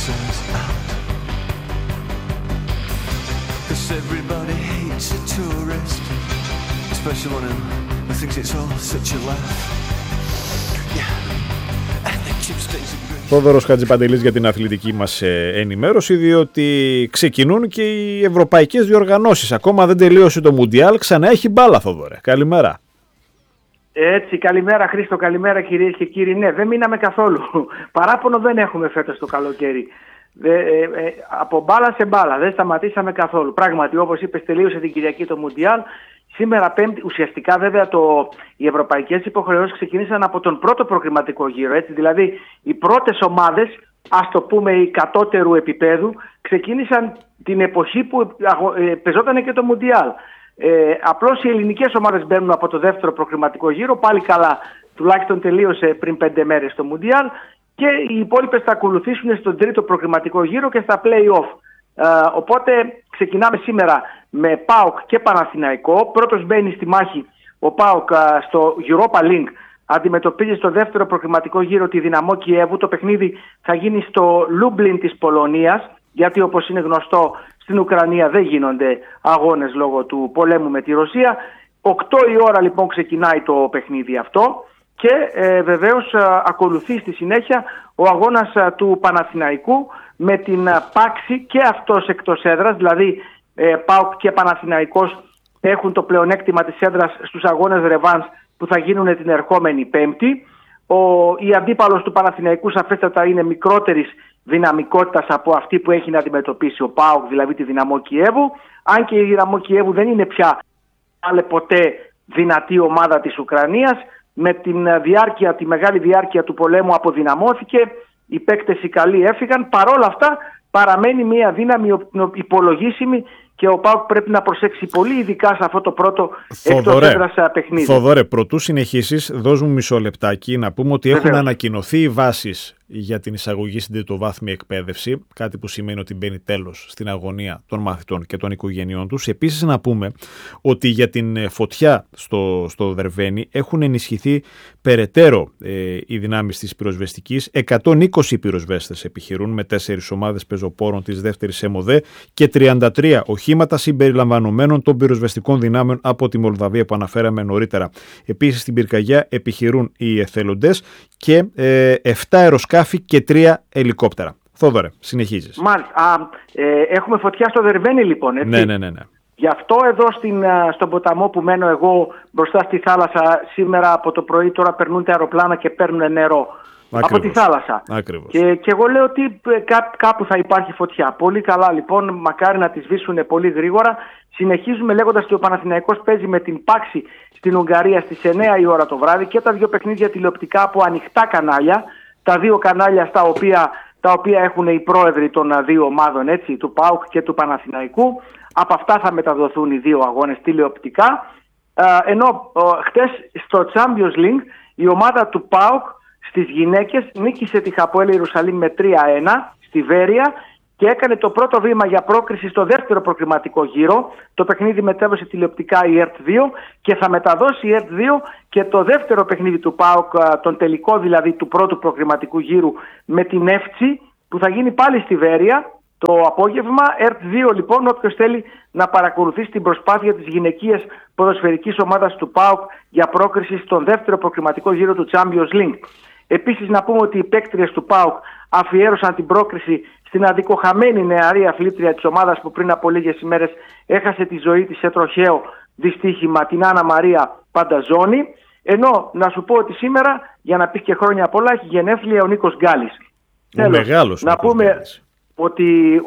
says out. 'Cause everybody hates a tourist, especially one who thinks it's all such a laugh. Yeah. And the chip stays in green. Θόδωρος Χατζηπαντελής για την αθλητική μας ενημέρωση, διότι ξεκινούν και οι ευρωπαϊκές διοργανώσεις. Ακόμα δεν τελείωσε το Μουντιάλ, ξανά έχει μπάλα, Θόδωρε. Καλημέρα. Έτσι, καλημέρα Χρήστο, καλημέρα κυρίες και κύριοι. Ναι, δεν μείναμε καθόλου. Παράπονο δεν έχουμε φέτος το καλοκαίρι. Από μπάλα σε μπάλα, δεν σταματήσαμε καθόλου. Πράγματι, όπως είπες, τελείωσε την Κυριακή το Μουντιάλ. Σήμερα Πέμπτη, ουσιαστικά βέβαια οι ευρωπαϊκές υποχρεώσεις ξεκίνησαν από τον πρώτο προκριματικό γύρο. Έτσι, δηλαδή οι πρώτες ομάδες, ας το πούμε οι κατώτερου επίπεδου, ξεκίνησαν την εποχή που πεζόταν και το Μουντιάλ. Απλώς οι ελληνικές ομάδες μπαίνουν από το δεύτερο προκριματικό γύρο, πάλι καλά, τουλάχιστον τελείωσε πριν 5 μέρες το Μουντιάλ, και οι υπόλοιπες θα ακολουθήσουν στον τρίτο προκριματικό γύρο και στα play-off. Οπότε ξεκινάμε σήμερα με ΠΑΟΚ και Παναθηναϊκό. Πρώτος μπαίνει στη μάχη ο ΠΑΟΚ στο Europa League, αντιμετωπίζει στο δεύτερο προκριματικό γύρο τη Δυναμό Κιέβου. Το παιχνίδι θα γίνει στο Λούμπλιν της Πολωνίας, γιατί όπως είναι γνωστό στην Ουκρανία δεν γίνονται αγώνες λόγω του πολέμου με τη Ρωσία. 8 η ώρα λοιπόν ξεκινάει το παιχνίδι αυτό και βεβαίως ακολουθεί στη συνέχεια ο αγώνας του Παναθηναϊκού με την Πάξη και αυτός εκτός έδρας, δηλαδή ΠΑΟΚ και Παναθηναϊκός έχουν το πλεονέκτημα της έδρας στους αγώνες ρεβάνς που θα γίνουν την ερχόμενη Πέμπτη. Η αντίπαλος του Παναθηναϊκού σαφέστατα είναι μικρότερης δυναμικότητας από αυτή που έχει να αντιμετωπίσει ο ΠΑΟΚ, δηλαδή τη Δυναμό Κιέβου, αν και η Δυναμό Κιέβου δεν είναι πια ποτέ δυνατή ομάδα της Ουκρανίας. Με τη μεγάλη διάρκεια του πολέμου αποδυναμώθηκε, οι παίκτες οι καλοί έφυγαν. Παρόλα αυτά παραμένει μια δύναμη υπολογίσιμη και ο ΠΑΟΚ πρέπει να προσέξει πολύ, ειδικά σε αυτό το πρώτο εκτός έδρας παιχνίδι. Θοδωρέ, πρωτού συνεχίσεις, δώσ' μου μισό λεπτάκι να πούμε ότι έχουν ανακοινωθεί οι βάσεις για την εισαγωγή στην τριτοβάθμια εκπαίδευση, κάτι που σημαίνει ότι μπαίνει τέλος στην αγωνία των μαθητών και των οικογενειών τους. Επίσης να πούμε ότι για την φωτιά στο Δερβαίνι έχουν ενισχυθεί περαιτέρω οι δυνάμεις της πυροσβεστικής. 120 πυροσβέστες επιχειρούν με 4 ομάδες πεζοπόρων της δεύτερης ΕΜΟΔΕ και 33 οχήματα συμπεριλαμβανομένων των πυροσβεστικών δυνάμεων από τη Μολδαβία που αναφέραμε νωρίτερα. Επίσης στην πυρκαγιά επιχειρούν οι εθελοντές και 7 αεροσκάφη και 3 ελικόπτερα. Θόδωρε, συνεχίζεις. Μάλιστα. Έχουμε φωτιά στο Δερβαίνι λοιπόν, έτσι. Ναι. Γι' αυτό εδώ στον ποταμό που μένω εγώ μπροστά στη θάλασσα, σήμερα από το πρωί τώρα περνούν τα αεροπλάνα και παίρνουν νερό. Ακριβώς. Από τη θάλασσα. Ακριβώς. Και εγώ λέω ότι κάπου θα υπάρχει φωτιά. Πολύ καλά λοιπόν, μακάρι να τη σβήσουν πολύ γρήγορα. Συνεχίζουμε λέγοντας ότι ο Παναθηναϊκός παίζει με την Πάξη στην Ουγγαρία στις 9 η ώρα το βράδυ και τα δύο παιχνίδια τηλεοπτικά από ανοιχτά κανάλια. Τα δύο κανάλια τα οποία έχουν οι πρόεδροι των δύο ομάδων, έτσι, του ΠΑΟΚ και του Παναθηναϊκού. Από αυτά θα μεταδοθούν οι δύο αγώνες τηλεοπτικά. Ενώ χτες στο Champions League η ομάδα του ΠΑΟΚ στις γυναίκες νίκησε τη Χαποέλ Ιερουσαλήμ με 3-1 στη Βέρεια και έκανε το πρώτο βήμα για πρόκριση στο δεύτερο προκριματικό γύρο. Το παιχνίδι μετέβωσε τηλεοπτικά η ΕΡΤ2 και θα μεταδώσει η ΕΡΤ2 και το δεύτερο παιχνίδι του ΠΑΟΚ, τον τελικό δηλαδή του πρώτου προκριματικού γύρου με την Εύτσι, που θα γίνει πάλι στη Βέρεια το απόγευμα. ΕΡΤ2 λοιπόν, όποιος θέλει να παρακολουθήσει την προσπάθεια της γυναικείας ποδοσφαιρικής ομάδας του ΠΑΟΚ για πρόκριση στον δεύτερο προκριματικό γύρο του Champions League. Επίσης να πούμε ότι οι παίκτριες του ΠΑΟΚ αφιέρωσαν την πρόκριση στην αδικοχαμένη νεαρή αθλήτρια της ομάδας που πριν από λίγες ημέρες έχασε τη ζωή της σε τροχαίο δυστύχημα, την Άννα Μαρία Πανταζόνη. Ενώ να σου πω ότι σήμερα, για να πεις και χρόνια πολλά, έχει γενέθλια ο Νίκος Γκάλης. Μεγάλος να πούμε Γκάλης. Ότι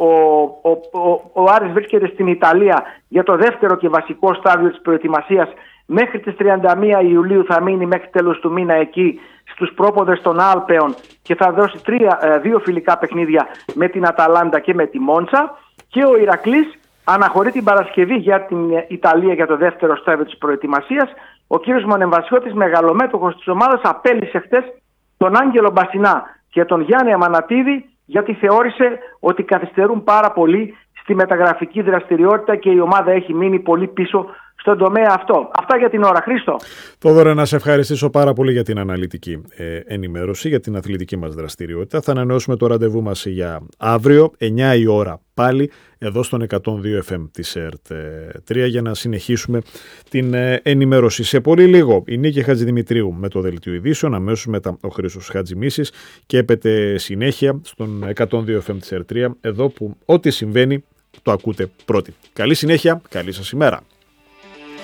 ο Άρης βρίσκεται στην Ιταλία για το δεύτερο και βασικό στάδιο της προετοιμασίας. Μέχρι τις 31 Ιουλίου θα μείνει μέχρι τέλος του μήνα εκεί στους πρόποδες των Άλπαιων και θα δώσει 2 φιλικά παιχνίδια με την Αταλάντα και με τη Μόντσα. Και ο Ηρακλής αναχωρεί την Παρασκευή για την Ιταλία για το δεύτερο στάδιο της προετοιμασίας. Ο κύριος Μονεμβασιώτης, μεγαλομέτωχος της ομάδας, απέλυσε χτες τον Άγγελο Μπασινά και τον Γιάννη Αμανατίδη, γιατί θεώρησε ότι καθυστερούν πάρα πολύ στη μεταγραφική δραστηριότητα και η ομάδα έχει μείνει πολύ πίσω στον τομέα αυτό. Αυτά για την ώρα. Χρήστο. Θόδωρε, να σε ευχαριστήσω πάρα πολύ για την αναλυτική ενημέρωση, για την αθλητική μας δραστηριότητα. Θα ανανεώσουμε το ραντεβού μας για αύριο, 9 η ώρα πάλι, εδώ στον 102 FM της ΕΡΤ3 για να συνεχίσουμε την ενημέρωση. Σε πολύ λίγο η Νίκη Χατζηδημητρίου με το Δελτίο Ειδήσεων, αμέσως μετά ο Χρήστος Χατζημίσης και έπεται συνέχεια στον 102 FM της ΕΡΤ3, εδώ που ό,τι συμβαίνει το ακούτε πρώτοι. Καλή συνέχεια, καλή σας ημέρα.